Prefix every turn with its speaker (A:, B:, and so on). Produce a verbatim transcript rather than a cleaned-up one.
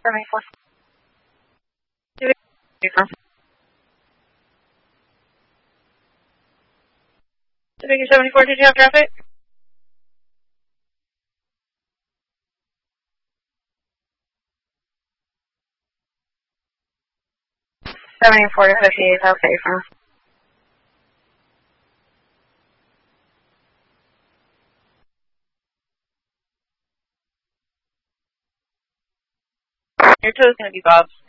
A: seventy-four. Division seventy-four, did you have traffic? seventy-four to fifty-eight, okay, from. Your tow is going to be Bob.